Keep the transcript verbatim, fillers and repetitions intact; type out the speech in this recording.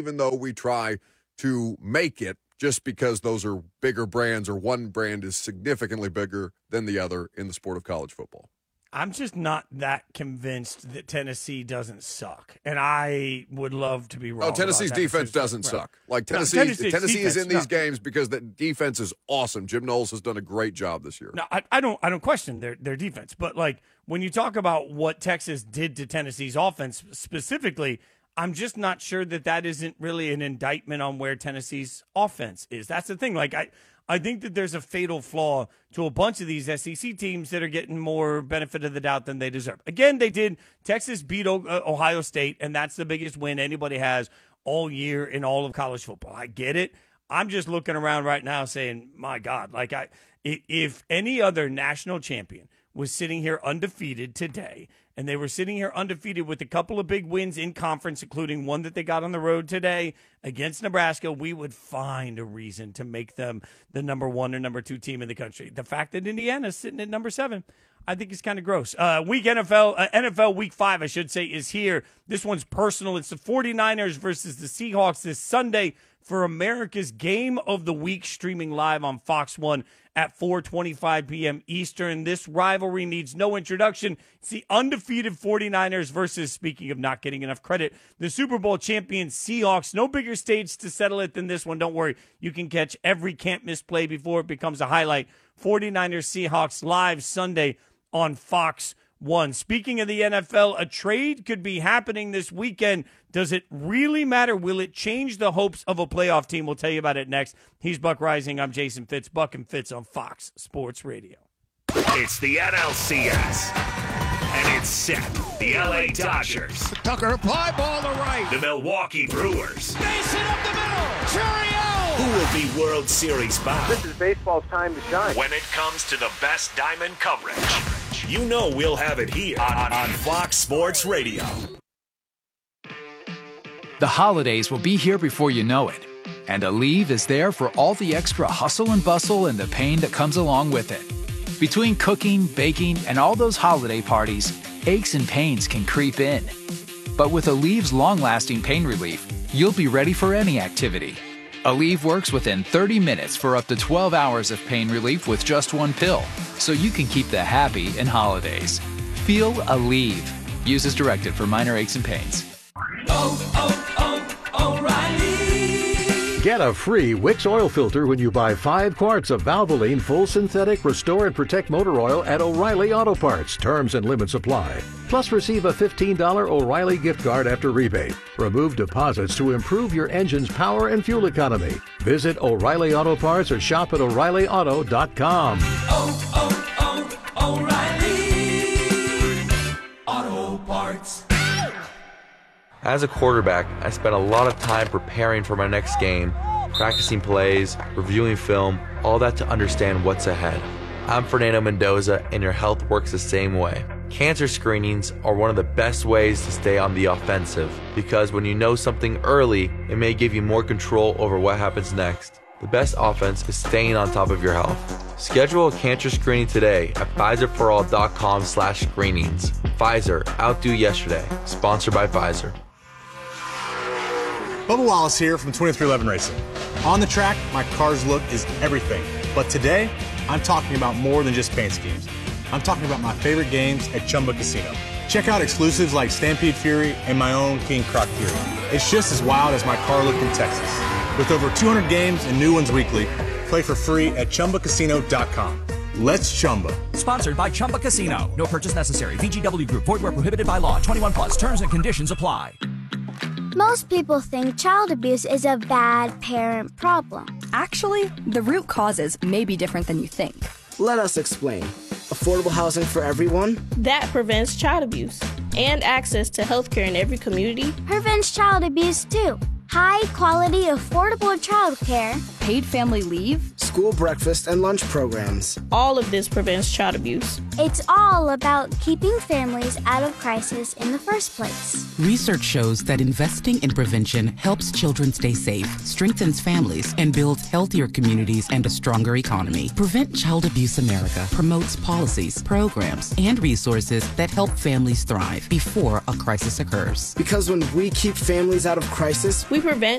even though we try to make it just because those are bigger brands or one brand is significantly bigger than the other in the sport of college football. I'm just not that convinced that Tennessee doesn't suck, and I would love to be wrong. Oh, Tennessee's about that. defense doesn't right. suck. Like Tennessee, no, Tennessee defense, is in these no. games because the defense is awesome. Jim Knowles has done a great job this year. No, I, I don't. I don't question their their defense, but like when you talk about what Texas did to Tennessee's offense specifically, I'm just not sure that that isn't really an indictment on where Tennessee's offense is. That's the thing. Like I. I think that there's a fatal flaw to a bunch of these S E C teams that are getting more benefit of the doubt than they deserve. Again, they did. Texas beat Ohio State, and that's the biggest win anybody has all year in all of college football. I get it. I'm just looking around right now saying, my God, like I, if any other national champion was sitting here undefeated today, and they were sitting here undefeated with a couple of big wins in conference, including one that they got on the road today against Nebraska, we would find a reason to make them the number one or number two team in the country. The fact that Indiana's sitting at number seven, I think is kind of gross. Uh, week N F L, uh, N F L week five, I should say, is here. This one's personal. It's the 49ers versus the Seahawks this Sunday for America's Game of the Week, streaming live on Fox one at four twenty-five p.m. Eastern. This rivalry needs no introduction. It's the undefeated 49ers versus, speaking of not getting enough credit, the Super Bowl champion Seahawks. No bigger stage to settle it than this one. Don't worry. You can catch every can't-miss play before it becomes a highlight. 49ers Seahawks live Sunday on Fox one. Speaking of the N F L, a trade could be happening this weekend. Does it really matter? Will it change the hopes of a playoff team? We'll tell you about it next. He's Buck Rising. I'm Jason Fitz. Buck and Fitz on Fox Sports Radio. It's the N L C S. And it's set. The L A Dodgers. Tucker, fly ball to right. The Milwaukee Brewers. Base it up the middle. Churiel. Who will be World Series bound? This is baseball's time to shine. When it comes to the best diamond coverage, you know we'll have it here on, on Fox Sports Radio. The holidays will be here before you know it. And Aleve is there for all the extra hustle and bustle and the pain that comes along with it. Between cooking, baking, and all those holiday parties, aches and pains can creep in. But with Aleve's long-lasting pain relief, you'll be ready for any activity. Aleve works within thirty minutes for up to twelve hours of pain relief with just one pill, so you can keep the happy in holidays. Feel Aleve. Use as directed for minor aches and pains. Oh, oh, oh, O'Reilly. Get a free Wix oil filter when you buy five quarts of Valvoline Full Synthetic Restore and Protect Motor Oil at O'Reilly Auto Parts. Terms and limits apply. Plus, receive a fifteen dollars O'Reilly gift card after rebate. Remove deposits to improve your engine's power and fuel economy. Visit O'Reilly Auto Parts or shop at O'Reilly Auto dot com. Oh, oh, oh, O'Reilly Auto Parts. As a quarterback, I spent a lot of time preparing for my next game, practicing plays, reviewing film, all that to understand what's ahead. I'm Fernando Mendoza, and your health works the same way. Cancer screenings are one of the best ways to stay on the offensive, because when you know something early, it may give you more control over what happens next. The best offense is staying on top of your health. Schedule a cancer screening today at Pfizer For All dot com slash screenings. Pfizer, outdo yesterday. Sponsored by Pfizer. Bubba Wallace here from twenty-three eleven Racing. On the track, my car's look is everything. But today, I'm talking about more than just paint schemes. I'm talking about my favorite games at Chumba Casino. Check out exclusives like Stampede Fury and my own King Croc Fury. It's just as wild as my car look in Texas. With over two hundred games and new ones weekly, play for free at Chumba Casino dot com. Let's Chumba. Sponsored by Chumba Casino. No purchase necessary. V G W Group. Void where prohibited by law. twenty-one plus. Terms and conditions apply. Most people think child abuse is a bad parent problem. Actually, the root causes may be different than you think. Let us explain. Affordable housing for everyone? That prevents child abuse. And access to health care in every community. Prevents child abuse, too. High-quality, affordable child care. Paid family leave. School breakfast and lunch programs. All of this prevents child abuse. It's all about keeping families out of crisis in the first place. Research shows that investing in prevention helps children stay safe, strengthens families, and builds healthier communities and a stronger economy. Prevent Child Abuse America promotes policies, programs, and resources that help families thrive before a crisis occurs. Because when we keep families out of crisis, we prevent